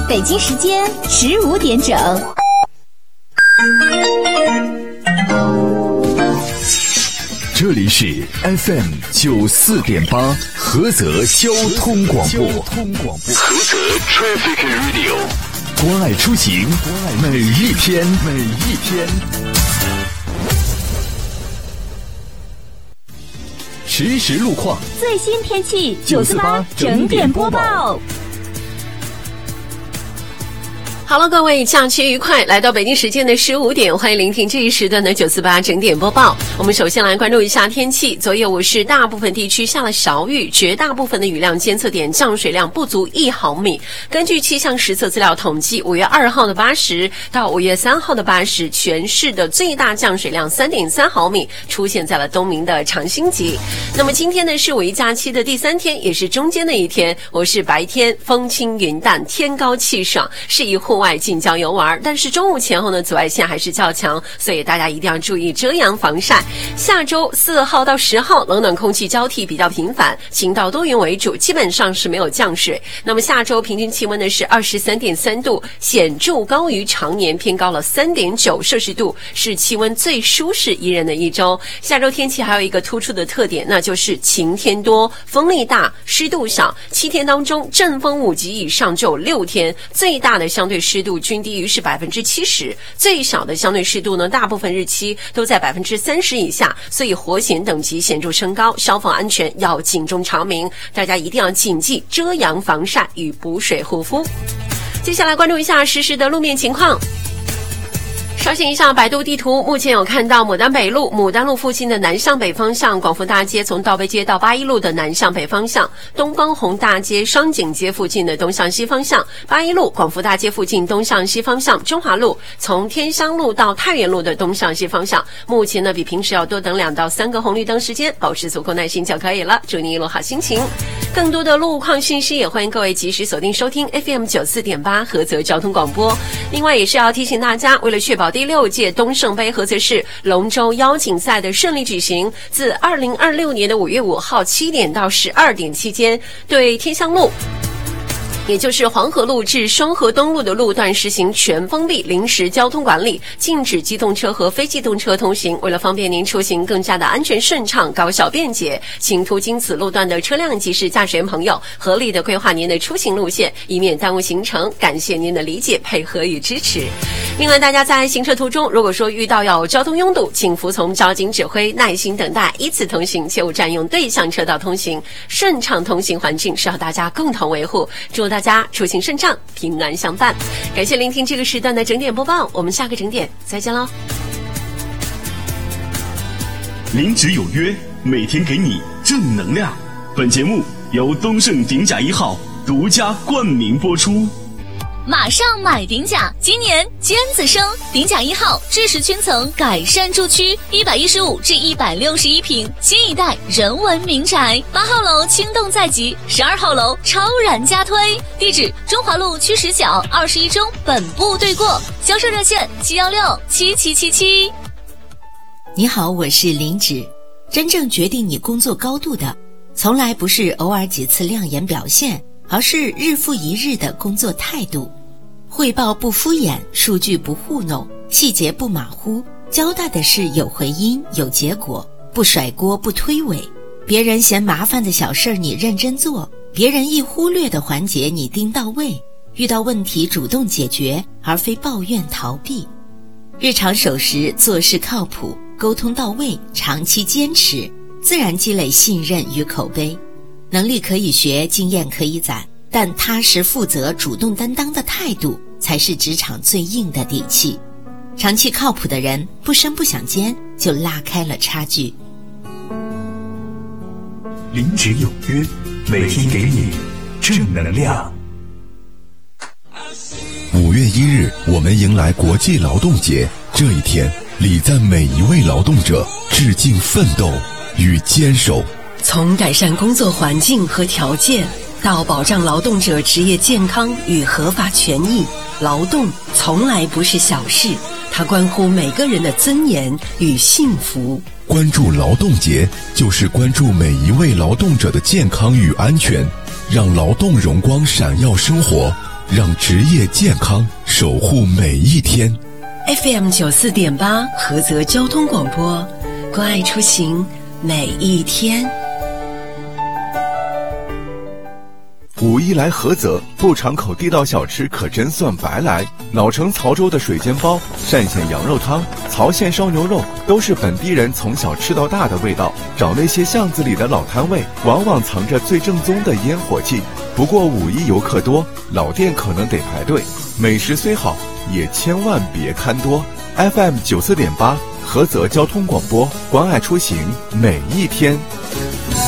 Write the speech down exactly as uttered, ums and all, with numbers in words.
北京时间十五点整。 这里是 F M 九四点八菏泽交通广播，菏泽 Traffic Radio， 关爱出行，每一天，每一天。实时路况， 最新天气，九四八整点播报。 好了，各位，假期愉快！来到北京时间的十五点，欢迎聆听这一时段的九四八整点播报。我们首先来关注一下天气。昨夜五市大部分地区下了小雨，绝大部分的雨量监测点降水量不足一毫米。根据气象实测资料统计，五月二号的八时到五月三号的八时，全市的最大降水量三点三毫米，出现在了东明的长兴集。那么今天呢是五一假期的第三天，也是中间的一天。我是白天风轻云淡，天高气爽，适宜户外近郊游玩，但是中午前后呢，紫外线还是较强，所以大家一定要注意遮阳防晒。下周四号到十号，冷暖空气交替比较频繁，晴到多云为主，基本上是没有降水。那么下周平均气温呢是二十三点三度，显著高于常年，偏高了三点九摄氏度，是气温最舒适宜人的一周。下周天气还有一个突出的特点，那就是晴天多，风力大，湿度小。七天当中，阵风五级以上就有六天，最大的相对湿度均低于是百分之七十，最小的相对湿度呢，大部分日期都在百分之三十以下，所以火险等级显著升高，消防安全要警钟长鸣，大家一定要谨记遮阳防晒与补水护肤。接下来关注一下实时的路面情况。刷新一下百度地图，目前有看到牡丹北路、牡丹路附近的南向北方向，广福大街从道威街到八一路的南向北方向，东方红大街、双井街附近的东向西方向，八一路、广福大街附近东向西方向，中华路从天香路到太原路的东向西方向。目前呢，比平时要多等两到三个红绿灯时间，保持足够耐心就可以了。祝你一路好心情。更多的路况信息，也欢迎各位及时锁定收听 F M 九四点八菏泽交通广播。另外，也是要提醒大家，为了确保第六届东胜杯菏泽市龙舟邀请赛的顺利举行，自二零二六年的五月五号七点到十二点期间，对天香路也就是黄河路至双河东路的路段实行全封闭临时交通管理，禁止机动车和非机动车通行。为了方便您出行更加的安全顺畅、高效便捷，请途经此路段的车辆及是驾驶员朋友合理的规划您的出行路线，以免耽误行程。感谢您的理解、配合与支持。另外，大家在行车途中，如果说遇到有交通拥堵，请服从交警指挥，耐心等待，依次通行，切勿占用对向车道通行。顺畅通行环境是要大家共同维护。祝大家出行顺畅，平安相伴。感谢聆听这个时段的整点播报，我们下个整点再见喽。 零值有约，每天给你正能量。本节目由东盛鼎甲一号独家冠名播出。 马上买鼎甲，今年尖子生，鼎甲一号知识圈层改善住区，一百一十五至一百六十一平，新一代人文民宅。八号楼轻动在即，十二号楼超然加推。地址：中华路区十角二十一中本部对过，销售热线七幺六七七七七。 你好，我是林芷。真正决定你工作高度的，从来不是偶尔几次亮眼表现，而是日复一日的工作态度。汇报不敷衍，数据不糊弄，细节不马虎，交代的事有回音有结果，不甩锅不推诿。别人嫌麻烦的小事你认真做，别人一忽略的环节你盯到位。遇到问题主动解决，而非抱怨逃避。日常守时，做事靠谱，沟通到位，长期坚持，自然积累信任与口碑。能力可以学，经验可以攒，但踏实负责、主动担当的态度才是职场最硬的底气。长期靠谱的人，不声不响间就拉开了差距。 零值有约，每天给你正能量。五月一日，我们迎来国际劳动节。这一天，礼赞每一位劳动者，致敬奋斗与坚守。 从改善工作环境和条件，到保障劳动者职业健康与合法权益，劳动从来不是小事，它关乎每个人的尊严与幸福。 关注劳动节，就是关注每一位劳动者的健康与安全，让劳动荣光闪耀生活， 让职业健康守护每一天。 F M 九四点八菏泽交通广播，关爱出行每一天。 五一来菏泽，不尝口地道小吃可真算白来。老城曹州的水煎包、单县羊肉汤、曹县烧牛肉，都是本地人从小吃到大的味道。找那些巷子里的老摊位，往往藏着最正宗的烟火气。不过五一游客多，老店可能得排队。美食虽好，也千万别看多。F M 九四点八菏泽交通广播，关爱出行每一天。